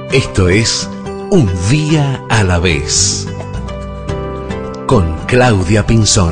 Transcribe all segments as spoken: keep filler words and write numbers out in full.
Esto es Un Día a la Vez, con Claudia Pinzón.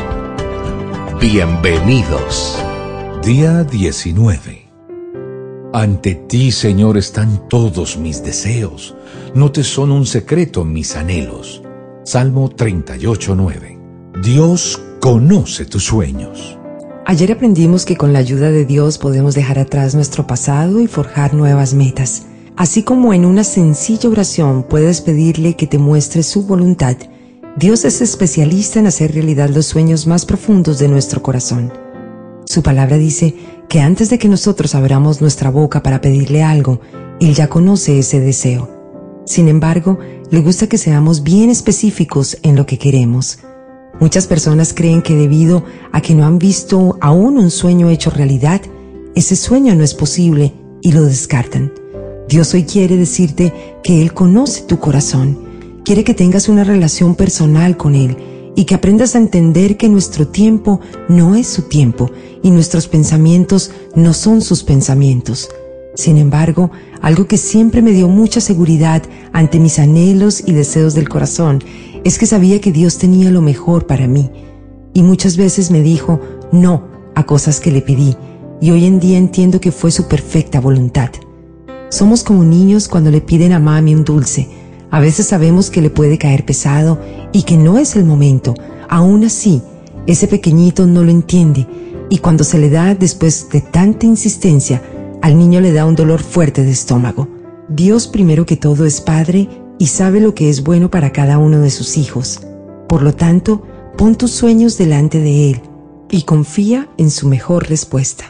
Bienvenidos. Día diecinueve. Ante ti, Señor, están todos mis deseos. No te son un secreto mis anhelos. Salmo treinta y ocho, nueve. Dios conoce tus sueños. Ayer aprendimos que con la ayuda de Dios podemos dejar atrás nuestro pasado y forjar nuevas metas. Así como en una sencilla oración puedes pedirle que te muestre su voluntad, Dios es especialista en hacer realidad los sueños más profundos de nuestro corazón. Su palabra dice que antes de que nosotros abramos nuestra boca para pedirle algo, Él ya conoce ese deseo. Sin embargo, le gusta que seamos bien específicos en lo que queremos. Muchas personas creen que debido a que no han visto aún un sueño hecho realidad, ese sueño no es posible y lo descartan. Dios hoy quiere decirte que Él conoce tu corazón, quiere que tengas una relación personal con Él y que aprendas a entender que nuestro tiempo no es su tiempo y nuestros pensamientos no son sus pensamientos. Sin embargo, algo que siempre me dio mucha seguridad ante mis anhelos y deseos del corazón es que sabía que Dios tenía lo mejor para mí. Y muchas veces me dijo no a cosas que le pedí, y hoy en día entiendo que fue su perfecta voluntad. Somos como niños cuando le piden a mami un dulce. A veces sabemos que le puede caer pesado y que no es el momento. Aún así, ese pequeñito no lo entiende, y cuando se le da después de tanta insistencia, al niño le da un dolor fuerte de estómago. Dios, primero que todo, es Padre y sabe lo que es bueno para cada uno de sus hijos. Por lo tanto, pon tus sueños delante de Él y confía en su mejor respuesta.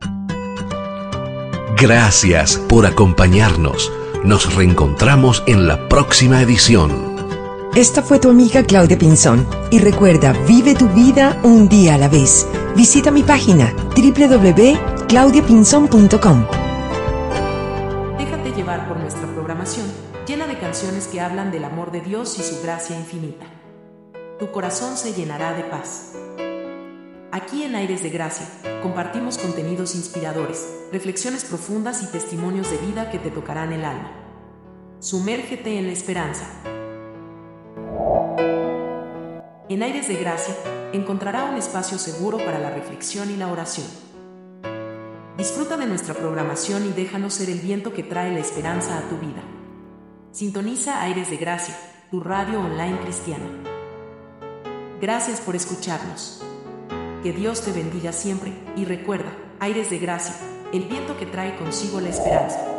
Gracias por acompañarnos. Nos reencontramos en la próxima edición. Esta fue tu amiga Claudia Pinzón. Y recuerda, vive tu vida un día a la vez. Visita mi página doble u doble u doble u punto claudia pinzón punto com. Déjate llevar por nuestra programación, llena de canciones que hablan del amor de Dios y su gracia infinita. Tu corazón se llenará de paz. Aquí en Aires de Gracia, compartimos contenidos inspiradores, reflexiones profundas y testimonios de vida que te tocarán el alma. Sumérgete en la esperanza. En Aires de Gracia, encontrará un espacio seguro para la reflexión y la oración. Disfruta de nuestra programación y déjanos ser el viento que trae la esperanza a tu vida. Sintoniza Aires de Gracia, tu radio online cristiana. Gracias por escucharnos. Que Dios te bendiga siempre y recuerda, Aires de Gracia, el viento que trae consigo la esperanza.